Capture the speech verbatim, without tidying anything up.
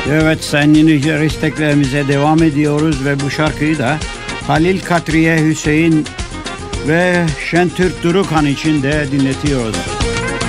Evet, sayın dinleyiciler, isteklerimize devam ediyoruz ve bu şarkıyı da Halil Katriye Hüseyin ve Şentürk Durukan için de dinletiyoruz.